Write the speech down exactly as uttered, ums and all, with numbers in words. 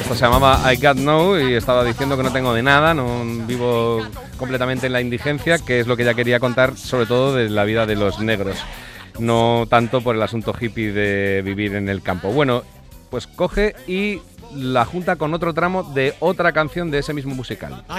Esto se llamaba I Got No y estaba diciendo que no tengo de nada, no vivo completamente en la indigencia, que es lo que ella quería contar, sobre todo de la vida de los negros, no tanto por el asunto hippie de vivir en el campo. Bueno, pues coge y la junta con otro tramo de otra canción de ese mismo musical.